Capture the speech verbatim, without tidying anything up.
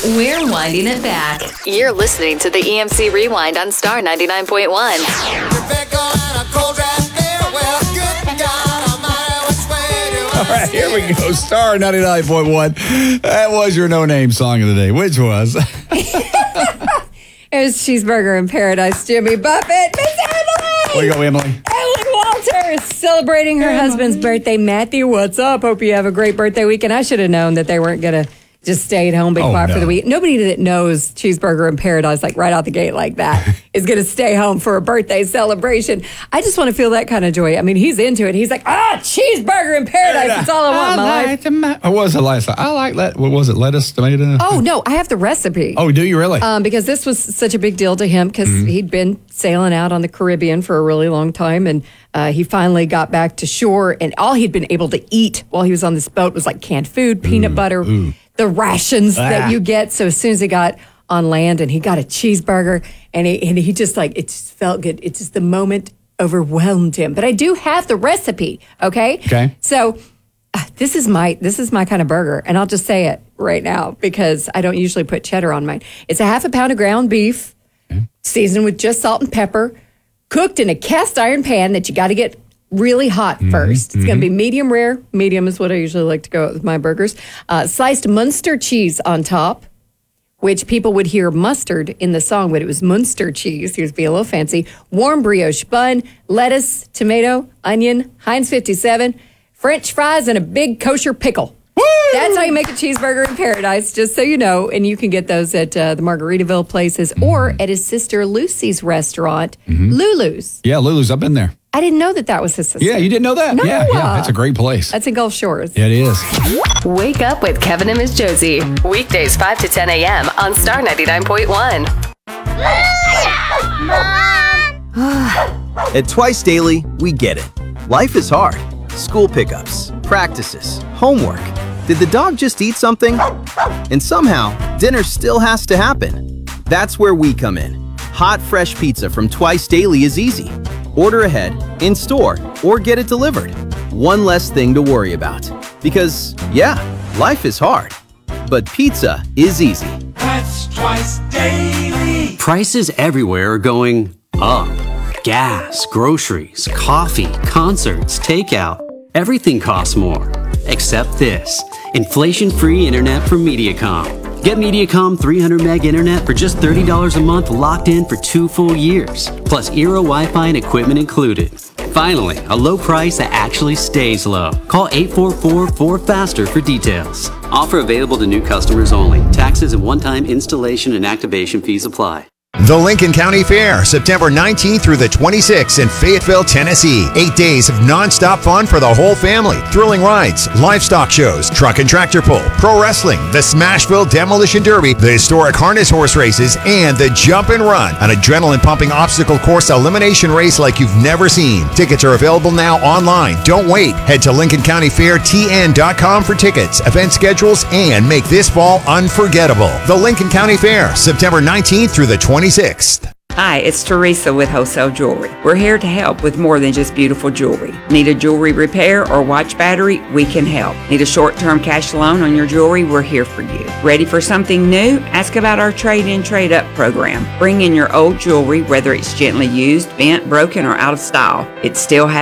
We're winding it back. You're listening to the E M C Rewind on Star ninety-nine point one. All right, here we go. Star ninety-nine point one. That was your no-name song of the day. Which was? It was Cheeseburger in Paradise, Jimmy Buffett. Miss Emily! Where you go, Emily? Emily Walters celebrating her Emily. husband's birthday. Matthew, what's up? Hope you have a great birthday weekend. I should have known that they weren't going to just stay at home, be Oh, quiet no. for the week. Nobody that knows Cheeseburger in Paradise, like right out the gate like that, is going to stay home for a birthday celebration. I just want to feel that kind of joy. I mean, he's into it. He's like, ah, Cheeseburger in Paradise. That's all I want in my life. Like what was the last? I like that. What was it? Lettuce, tomato? Oh, no, I have the recipe. Oh, do you really? Um, because this was such a big deal to him because Mm-hmm. he'd been sailing out on the Caribbean for a really long time. And uh, he finally got back to shore. And all he'd been able to eat while he was on this boat was like canned food, peanut butter, ooh. the rations Ah. that you get. So as soon as he got on land and he got a cheeseburger and he, and he just like, it just felt good. It's just the moment overwhelmed him. But I do have the recipe. Okay. Okay. So uh, this is my this is my kind of burger, and I'll just say it right now because I don't usually put cheddar on mine. It's a half a pound of ground beef, seasoned with just salt and pepper, cooked in a cast iron pan that you got to get really hot first. It's going to be medium rare. Medium is what I usually like to go with my burgers. Uh, sliced Munster cheese on top, which people would hear mustard in the song, but it was Munster cheese. Here's be a little fancy. Warm brioche bun, lettuce, tomato, onion, Heinz fifty-seven, French fries, and a big kosher pickle. Woo! That's how you make a cheeseburger in Paradise, just so you know. And you can get those at uh, the Margaritaville places or at his sister Lucy's restaurant, Lulu's. Yeah, Lulu's. I've been there. I didn't know that that was his sister. Yeah, you didn't know that? No. Yeah, yeah. That's a great place. That's in Gulf Shores. Yeah, it is. Wake up with Kevin and Miss Josie. Weekdays five to ten a.m. on Star ninety-nine point one. At Twice Daily, we get it. Life is hard. School pickups, practices, homework. Did the dog just eat something? And somehow, dinner still has to happen. That's where we come in. Hot, fresh pizza from Twice Daily is easy. Order ahead, in store, or get it delivered. One less thing to worry about. Because, yeah, life is hard. But pizza is easy. That's Twice Daily. Prices everywhere are going up. Gas, groceries, coffee, concerts, takeout. Everything costs more. Except this. Inflation-free internet from Mediacom. Get Mediacom three hundred meg internet for just thirty dollars a month locked in for two full years. Plus Eero Wi-Fi and equipment included. Finally, a low price that actually stays low. Call eight four four, four faster for details. Offer available to new customers only. Taxes and one-time installation and activation fees apply. The Lincoln County Fair, September nineteenth through the twenty-sixth in Fayetteville, Tennessee. Eight days of nonstop fun for the whole family. Thrilling rides, livestock shows, truck and tractor pull, pro wrestling, the Smashville Demolition Derby, the historic harness horse races, and the Jump and Run, an adrenaline-pumping obstacle course elimination race like you've never seen. Tickets are available now online. Don't wait. Head to Lincoln County Fair T N dot com for tickets, event schedules, and make this fall unforgettable. The Lincoln County Fair, September nineteenth through the twenty-sixth. Hi, it's Teresa with Wholesale Jewelry. We're here to help with more than just beautiful jewelry. Need a jewelry repair or watch battery? We can help. Need a short-term cash loan on your jewelry? We're here for you. Ready for something new? Ask about our trade-in, trade-up program. Bring in your old jewelry, whether it's gently used, bent, broken, or out of style. It still has